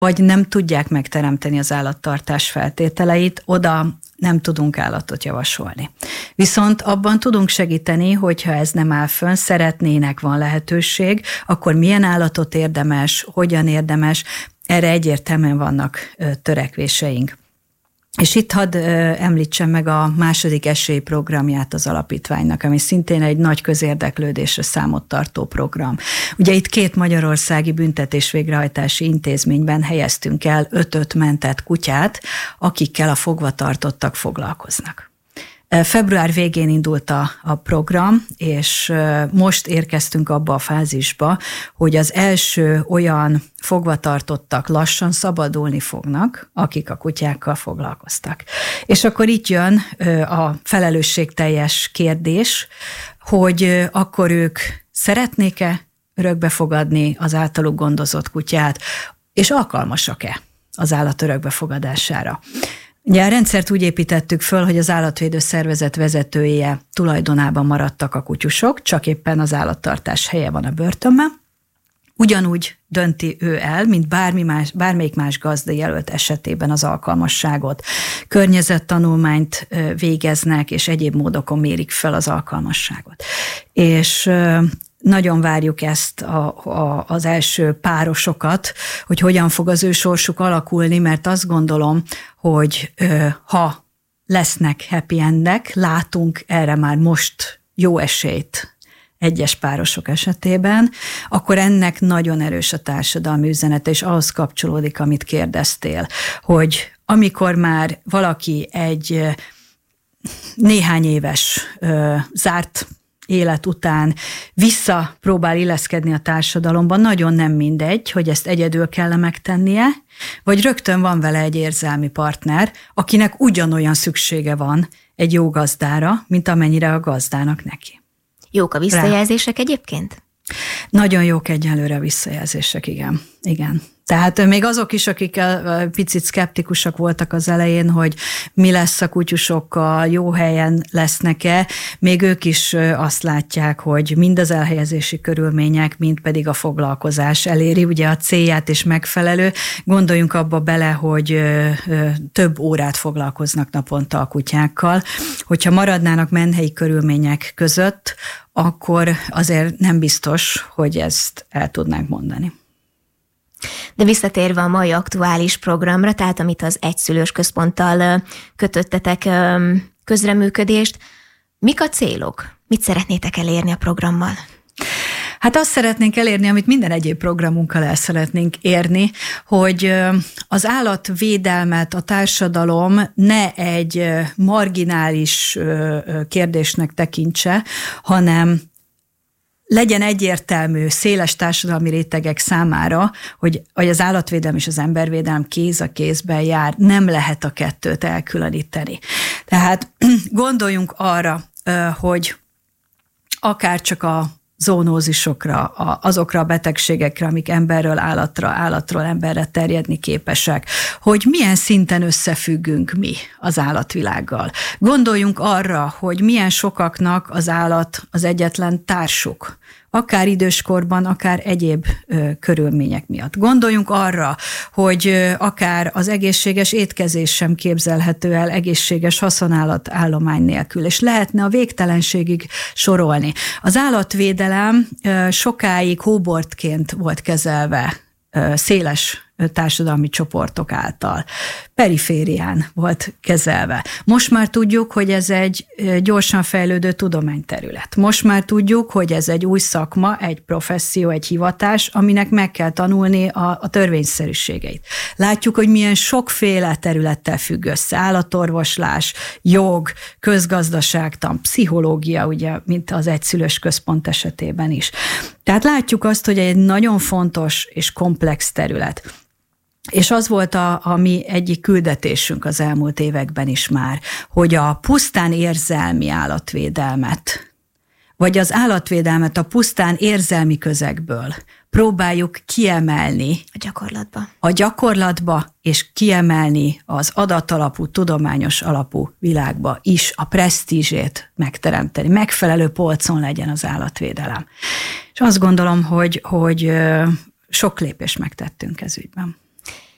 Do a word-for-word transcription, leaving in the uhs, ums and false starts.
vagy nem tudják megteremteni az állattartás feltételeit, oda nem tudunk állatot javasolni. Viszont abban tudunk segíteni, hogyha ez nem áll fönn, szeretnének, van lehetőség, akkor milyen állatot érdemes, hogyan érdemes, erre egyértelműen vannak törekvéseink. És itt hadd említsem meg a második esély programját az alapítványnak, ami szintén egy nagy közérdeklődésre számot tartó program. Ugye itt két magyarországi büntetés végrehajtási intézményben helyeztünk el öt-öt mentett kutyát, akikkel a fogvatartottak foglalkoznak. Február végén indult a, a program, és most érkeztünk abba a fázisba, hogy az első olyan fogvatartottak lassan szabadulni fognak, akik a kutyákkal foglalkoztak. És akkor itt jön a felelősségteljes kérdés, hogy akkor ők szeretnék-e örökbefogadni az általuk gondozott kutyát, és alkalmasak-e az állat örökbefogadására. Ugye a rendszert úgy építettük föl, hogy az állatvédő szervezet vezetője tulajdonában maradtak a kutyusok, csak éppen az állattartás helye van a börtönben. Ugyanúgy dönti ő el, mint bármi más, bármelyik más gazdajelölt esetében az alkalmasságot. Környezettanulmányt végeznek, és egyéb módokon mérik fel az alkalmasságot. És nagyon várjuk ezt a, a, az első párosokat, hogy hogyan fog az ő sorsuk alakulni, mert azt gondolom, hogy ö, ha lesznek happy endek, látunk erre már most jó esélyt egyes párosok esetében, akkor ennek nagyon erős a társadalmi üzenete, és ahhoz kapcsolódik, amit kérdeztél, hogy amikor már valaki egy néhány éves ö, zárt élet után visszapróbál illeszkedni a társadalomban, nagyon nem mindegy, hogy ezt egyedül kell megtennie, vagy rögtön van vele egy érzelmi partner, akinek ugyanolyan szüksége van egy jó gazdára, mint amennyire a gazdának neki. Jók a visszajelzések Rá. egyébként? Nagyon jók egyelőre visszajelzések, igen. igen. Tehát még azok is, akik picit szkeptikusak voltak az elején, hogy mi lesz a kutyusokkal, jó helyen lesznek-e, még ők is azt látják, hogy mind az elhelyezési körülmények, mind pedig a foglalkozás eléri ugye a célját és megfelelő. Gondoljunk abba bele, hogy több órát foglalkoznak naponta a kutyákkal. Hogyha maradnának menhelyi körülmények között, akkor azért nem biztos, hogy ezt el tudnánk mondani. De visszatérve a mai aktuális programra, tehát amit az egyszülős központtal kötöttetek közreműködést, mik a célok? Mit szeretnétek elérni a programmal? Hát azt szeretnénk elérni, amit minden egyéb programunkkal el szeretnénk érni, hogy az állatvédelmet a társadalom ne egy marginális kérdésnek tekintse, hanem legyen egyértelmű, széles társadalmi rétegek számára, hogy, hogy az állatvédelem és az embervédelem kéz a kézben jár, nem lehet a kettőt elkülöníteni. Tehát gondoljunk arra, hogy akár csak a zoonózisokra, azokra a betegségekre, amik emberről állatra, állatról emberre terjedni képesek, hogy milyen szinten összefüggünk mi az állatvilággal. Gondoljunk arra, hogy milyen sokaknak az állat az egyetlen társuk, akár időskorban, akár egyéb ö, körülmények miatt. Gondoljunk arra, hogy ö, akár az egészséges étkezés sem képzelhető el egészséges haszonállat állomány nélkül, és lehetne a végtelenségig sorolni. Az állatvédelem ö, sokáig hóbortként volt kezelve ö, széles társadalmi csoportok által. Periférián volt kezelve. Most már tudjuk, hogy ez egy gyorsan fejlődő tudományterület. Most már tudjuk, hogy ez egy új szakma, egy professzió, egy hivatás, aminek meg kell tanulni a, a törvényszerűségeit. Látjuk, hogy milyen sokféle területtel függ össze. Állatorvoslás, jog, közgazdaságtan, pszichológia, ugye, mint az egyszülős központ esetében is. Tehát látjuk azt, hogy egy nagyon fontos és komplex terület. És az volt a, a mi egyik küldetésünk az elmúlt években is már, hogy a pusztán érzelmi állatvédelmet, vagy az állatvédelmet a pusztán érzelmi közegből próbáljuk kiemelni a gyakorlatba. A gyakorlatba, és kiemelni az adatalapú, tudományos alapú világba is a presztízsét megteremteni. Megfelelő polcon legyen az állatvédelem. És azt gondolom, hogy, hogy sok lépést megtettünk ez ügyben.